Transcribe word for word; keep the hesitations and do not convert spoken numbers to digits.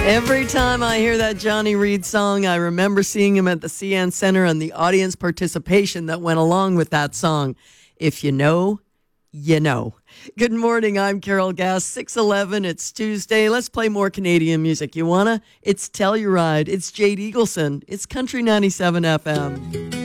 Every time I hear that Johnny Reed song, I remember seeing him at the C N Center and the audience participation that went along with that song. If you know, you know. Good morning, I'm Carol Gass, six eleven, it's Tuesday. Let's play more Canadian music. You wanna? It's Telluride, it's Jade Eagleson, it's Country ninety-seven F M.